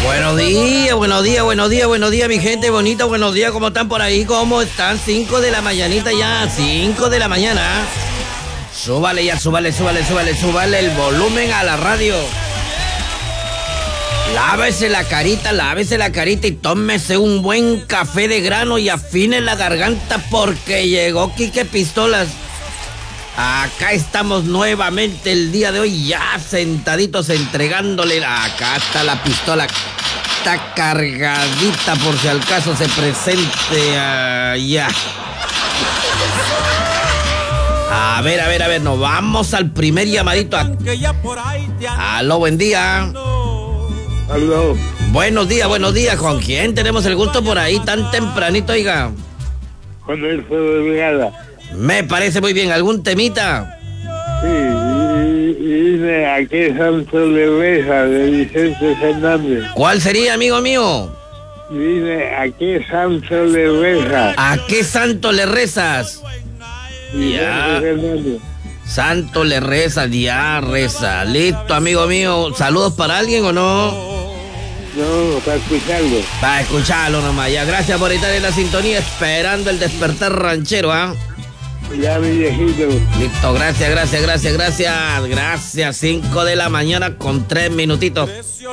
Buenos días, buenos días, buenos días, buenos días, mi gente bonita, buenos días, ¿cómo están por ahí? ¿Cómo están? 5 de la mañanita ya, 5 de la mañana. Súbale ya, súbale el volumen a la radio. Lávese la carita y tómese un buen café de grano y afine la garganta porque llegó Quique Pistolas. Acá estamos nuevamente el día de hoy ya sentaditos entregándole. Acá está la pistola. Está cargadita por si al caso se presente allá. A ver, nos vamos al primer llamadito. Aló, buen día. Aló. Buenos días. ¿Con quién tenemos el gusto por ahí tan tempranito, oiga? Con el fuego de Brigada. Me parece muy bien. ¿Algún temita? Sí, y vine aquí Santo de Reza, de Vicente Fernández. ¿Cuál sería, amigo mío? Vine aquí Santo de Reza. ¿A qué santo le rezas? Vicente Fernández. Santo le reza, ya reza. Listo, amigo mío. ¿Saludos para alguien o no? No, para escucharlo. Para escucharlo nomás. Ya, gracias por estar en la sintonía esperando el despertar ranchero, ¿ah? Ya, mi viejito. Listo, gracias. Gracias, 5 de la mañana con 3 minutitos.